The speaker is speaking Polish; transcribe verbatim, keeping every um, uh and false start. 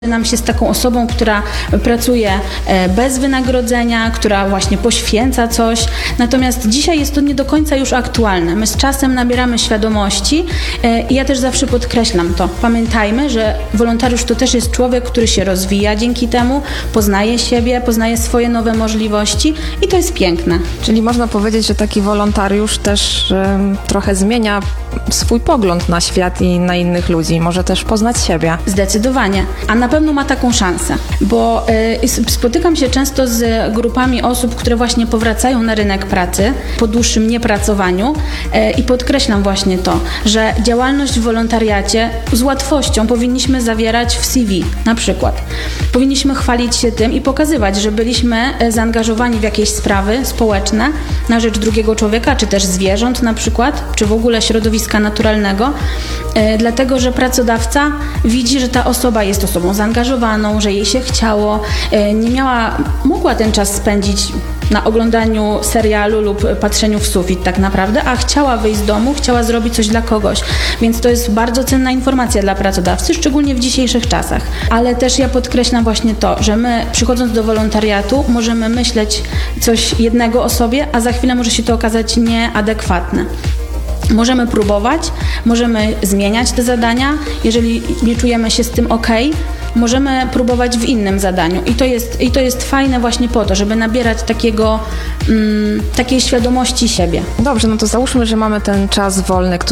nam się z taką osobą, która pracuje bez wynagrodzenia, która właśnie poświęca coś. Natomiast dzisiaj jest to nie do końca już aktualne. My z czasem nabieramy świadomości i ja też zawsze podkreślam to. Pamiętajmy, że wolontariusz to też jest człowiek, który się rozwija dzięki temu, poznaje siebie, poznaje swoje nowe możliwości i to jest piękne. Czyli można powiedzieć, że taki wolontariusz też um, trochę zmienia swój pogląd na świat i na innych ludzi. Może też poznać siebie. Zdecydowanie. A na pewno ma taką szansę, bo y, spotykam się często z grupami osób, które właśnie powracają na rynek pracy po dłuższym niepracowaniu y, i podkreślam właśnie to, że działalność w wolontariacie z łatwością powinniśmy zawierać w C V na przykład. Powinniśmy chwalić się tym i pokazywać, że byliśmy zaangażowani w jakieś sprawy społeczne na rzecz drugiego człowieka, czy też zwierząt na przykład, czy w ogóle środowiska naturalnego, y, dlatego, że pracodawca widzi, że ta osoba jest osobą zaangażowaną, że jej się chciało, nie miała, mogła ten czas spędzić na oglądaniu serialu lub patrzeniu w sufit tak naprawdę, a chciała wyjść z domu, chciała zrobić coś dla kogoś. Więc to jest bardzo cenna informacja dla pracodawcy, szczególnie w dzisiejszych czasach. Ale też ja podkreślam właśnie to, że my przychodząc do wolontariatu możemy myśleć coś jednego o sobie, a za chwilę może się to okazać nieadekwatne. Możemy próbować, możemy zmieniać te zadania, jeżeli nie czujemy się z tym ok, możemy próbować w innym zadaniu i to jest, i to jest fajne właśnie po to, żeby nabierać takiego, mm, takiej świadomości siebie. Dobrze, no to załóżmy, że mamy ten czas wolny,